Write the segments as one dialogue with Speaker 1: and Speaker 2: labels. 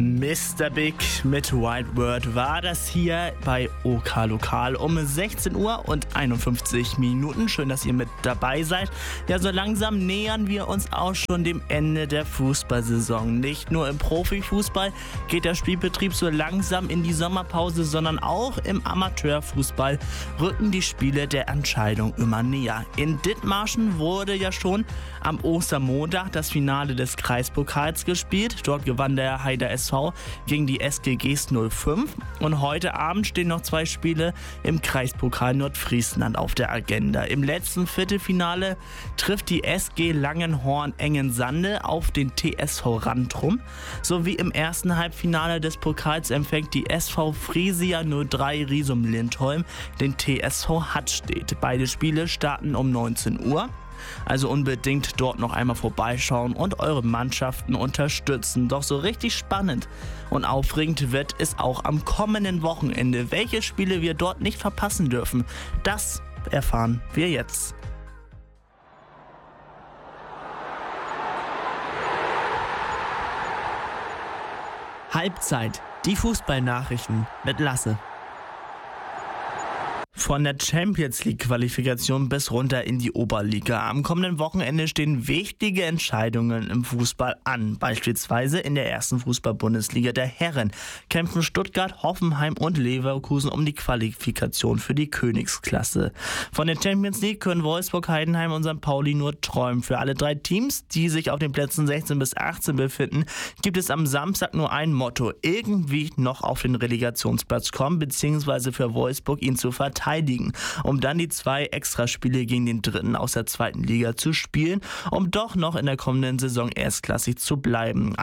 Speaker 1: Mr. Big mit White Word war das hier bei OK Lokal um 16 Uhr und 51 Minuten. Schön, dass ihr mit dabei seid. Ja, so langsam nähern wir uns auch schon dem Ende der Fußballsaison. Nicht nur im Profifußball geht der Spielbetrieb so langsam in die Sommerpause, sondern auch im Amateurfußball rücken die Spiele der Entscheidung immer näher. In Dithmarschen wurde ja schon am Ostermontag das Finale des Kreispokals gespielt. Dort gewann der Heider SV gegen die SGGs 05 und heute Abend stehen noch 2 Spiele im Kreispokal Nordfriesland auf der Agenda. Im letzten Viertelfinale trifft die SG Langenhorn-Engensande auf den TSV Rantrum, sowie im ersten Halbfinale des Pokals empfängt die SV Friesia 03 Riesum-Lindholm den TSV Hattstedt. Beide Spiele starten um 19 Uhr. Also unbedingt dort noch einmal vorbeischauen und eure Mannschaften unterstützen. Doch so richtig spannend und aufregend wird es auch am kommenden Wochenende. Welche Spiele wir dort nicht verpassen dürfen, das erfahren wir jetzt. Halbzeit, die Fußballnachrichten mit Lasse. Von der Champions League Qualifikation bis runter in die Oberliga. Am kommenden Wochenende stehen wichtige Entscheidungen im Fußball an. Beispielsweise in der ersten Fußball-Bundesliga der Herren kämpfen Stuttgart, Hoffenheim und Leverkusen um die Qualifikation für die Königsklasse. Von der Champions League können Wolfsburg, Heidenheim und St. Pauli nur träumen. Für alle 3 Teams, die sich auf den Plätzen 16 bis 18 befinden, gibt es am Samstag nur ein Motto: irgendwie noch auf den Relegationsplatz kommen, beziehungsweise für Wolfsburg ihn zu verteidigen, um dann die 2 Extraspiele gegen den Dritten aus der 2. Liga zu spielen, um doch noch in der kommenden Saison erstklassig zu bleiben.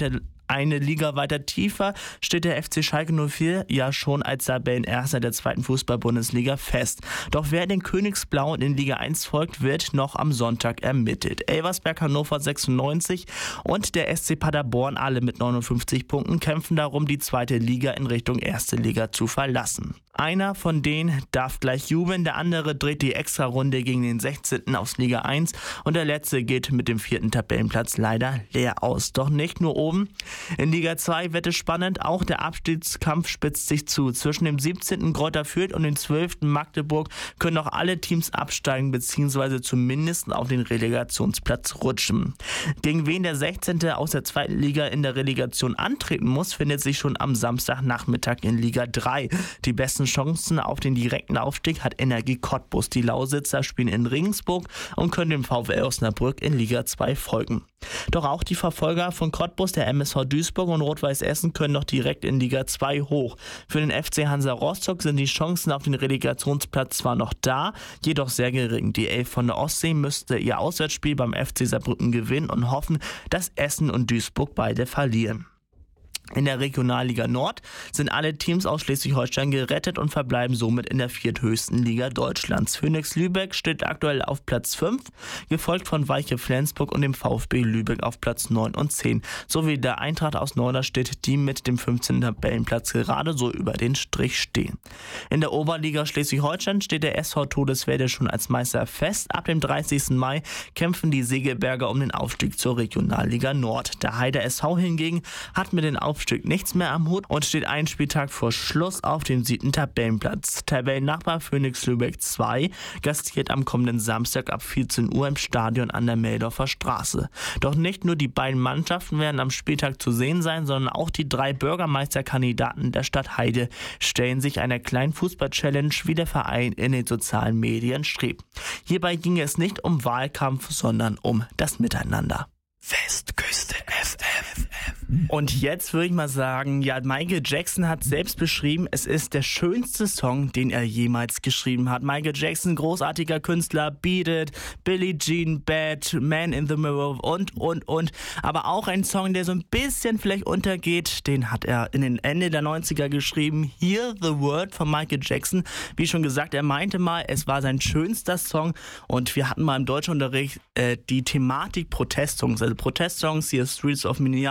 Speaker 1: Eine Liga weiter tiefer steht der FC Schalke 04 ja schon als Tabellenerster der 2. Fußball-Bundesliga fest. Doch wer den Königsblauen in Liga 1 folgt, wird noch am Sonntag ermittelt. Elversberg, Hannover 96 und der SC Paderborn, alle mit 59 Punkten, kämpfen darum, die 2. Liga in Richtung 1. Liga zu verlassen. Einer von denen darf gleich jubeln, der andere dreht die Extrarunde gegen den 16. aus Liga 1 und der letzte geht mit dem 4. Tabellenplatz leider leer aus. Doch nicht nur oben. In Liga 2 wird es spannend, auch der Abstiegskampf spitzt sich zu. Zwischen dem 17. Greuther Fürth und dem 12. Magdeburg können noch alle Teams absteigen bzw. zumindest auf den Relegationsplatz rutschen. Gegen wen der 16. aus der 2. Liga in der Relegation antreten muss, findet sich schon am Samstagnachmittag in Liga 3. Die besten Chancen auf den direkten Aufstieg hat Energie Cottbus. Die Lausitzer spielen in Regensburg und können dem VfL Osnabrück in Liga 2 folgen. Doch auch die Verfolger von Cottbus, der MSV Duisburg und Rot-Weiß Essen, können noch direkt in Liga 2 hoch. Für den FC Hansa Rostock sind die Chancen auf den Relegationsplatz zwar noch da, jedoch sehr gering. Die 11 von der Ostsee müsste ihr Auswärtsspiel beim FC Saarbrücken gewinnen und hoffen, dass Essen und Duisburg beide verlieren. In der Regionalliga Nord sind alle Teams aus Schleswig-Holstein gerettet und verbleiben somit in der 4. Liga Deutschlands. Phoenix Lübeck steht aktuell auf Platz 5, gefolgt von Weiche Flensburg und dem VfB Lübeck auf Platz 9 und 10, sowie der Eintracht aus Norderstedt, die mit dem 15. Tabellenplatz gerade so über den Strich stehen. In der Oberliga Schleswig-Holstein steht der SV Todeswede schon als Meister fest. Ab dem 30. Mai kämpfen die Segeberger um den Aufstieg zur Regionalliga Nord. Der Heider SV hingegen hat mit den Aufstieg nichts mehr am Hut und steht einen Spieltag vor Schluss auf dem 7. Tabellenplatz. Tabellennachbar Phoenix Lübeck 2 gastiert am kommenden Samstag ab 14 Uhr im Stadion an der Meldorfer Straße. Doch nicht nur die beiden Mannschaften werden am Spieltag zu sehen sein, sondern auch die 3 Bürgermeisterkandidaten der Stadt Heide stellen sich einer kleinen Fußball-Challenge, wie der Verein in den sozialen Medien schrieb. Hierbei ging es nicht um Wahlkampf, sondern um das Miteinander. Westküste FM. Und jetzt würde ich mal sagen, ja, Michael Jackson hat selbst beschrieben, es ist der schönste Song, den er jemals geschrieben hat. Michael Jackson, großartiger Künstler, Beat It, Billie Jean, Bad, Man in the Mirror und. Aber auch ein Song, der so ein bisschen vielleicht untergeht, den hat er in den Ende der 90er geschrieben. Hear the Word von Michael Jackson. Wie schon gesagt, er meinte mal, es war sein schönster Song und wir hatten mal im Deutschunterricht die Thematik Protestsongs. Also Protestsongs, hier Streets of Minneapolis,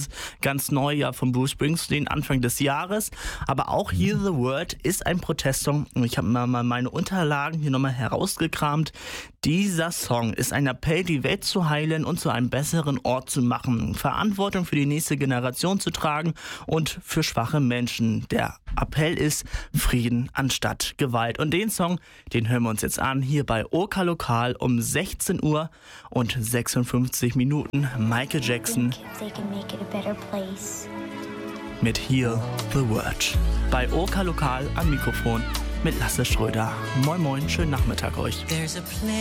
Speaker 1: ganz neu ja von Bruce Springsteen Anfang des Jahres. Aber auch Heal the World ist ein Protestsong. Und ich habe mal meine Unterlagen hier nochmal herausgekramt. Dieser Song ist ein Appell, die Welt zu heilen und zu einem besseren Ort zu machen, Verantwortung für die nächste Generation zu tragen und für schwache Menschen. Der Appell ist Frieden anstatt Gewalt. Und den Song, den hören wir uns jetzt an, hier bei OK Lokal um 16 Uhr und 56 Minuten. Michael Jackson mit Heal the World. Bei OK Lokal am Mikrofon mit Lasse Schröder. Moin moin, schönen Nachmittag euch.